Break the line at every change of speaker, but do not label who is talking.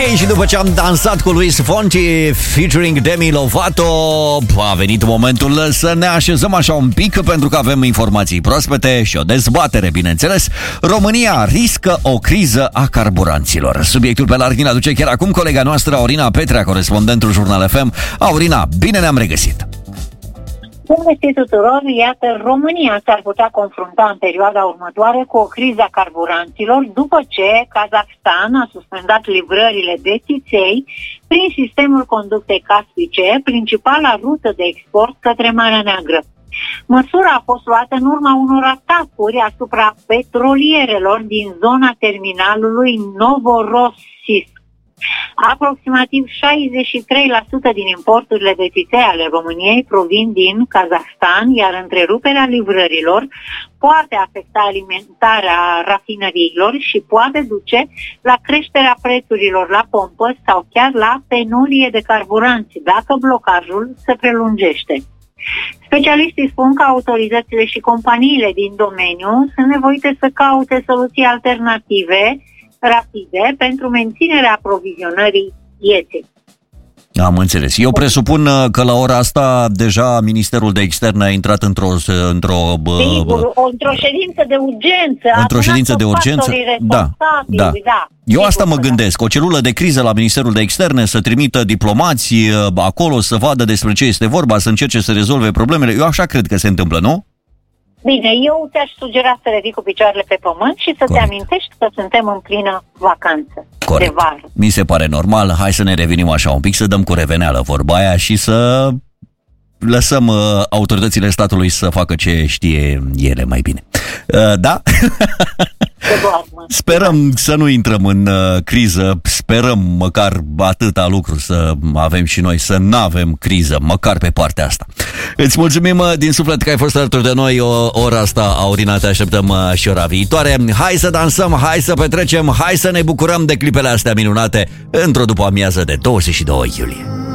și după ce am dansat cu Luis Fonsi featuring Demi Lovato, a venit momentul să ne așezăm așa un pic, pentru că avem informații proaspete și o dezbatere, bineînțeles. România riscă o criză a carburanților. Subiectul pe larg ne aduce chiar acum colega noastră Aurina Petrea, corespondentul Jurnal FM. Aurina, bine ne-am regăsit!
Bun găsit tuturor! Iată, România s-ar putea confrunta în perioada următoare cu o criză a carburanților după ce Kazakhstan a suspendat livrările de țiței prin sistemul conductei caspice, principala rută de export către Marea Neagră. Măsura a fost luată în urma unor atacuri asupra petrolierelor din zona terminalului Novorossiysk. Aproximativ 63% din importurile de țiței ale României provin din Kazakhstan, iar întreruperea livrărilor poate afecta alimentarea rafinăriilor și poate duce la creșterea prețurilor la pompă sau chiar la penurie de carburanți, dacă blocajul se prelungește. Specialiștii spun că autoritățile și companiile din domeniu sunt nevoite să caute soluții alternative rapide pentru menținerea aprovizionării pieței.
Am înțeles. Eu presupun că la ora asta deja Ministerul de Externe a intrat într-o
ședință de urgență.
Într-o ședință de urgență? Da. Eu asta mă gândesc. O celulă de criză la Ministerul de Externe să trimită diplomați acolo să vadă despre ce este vorba, să încerce să rezolve problemele. Eu așa cred că se întâmplă, nu?
Bine, eu te-aș sugera să revii cu picioarele pe pământ și să te amintești că suntem în plină vacanță.
Corect.
De vară.
Mi se pare normal. Hai să ne revenim așa un pic, să dăm cu reveneală vorba aia și să lăsăm autoritățile statului să facă ce știe ele mai bine. Da? Sperăm să nu intrăm în criză, sperăm măcar atâta lucru să avem și noi, să n-avem criză, măcar pe partea asta. Îți mulțumim din suflet că ai fost alături de noi ora asta, Aurina, te așteptăm și ora viitoare. Hai să dansăm, hai să petrecem, hai să ne bucurăm de clipele astea minunate într-o după-amiază de 22 iulie.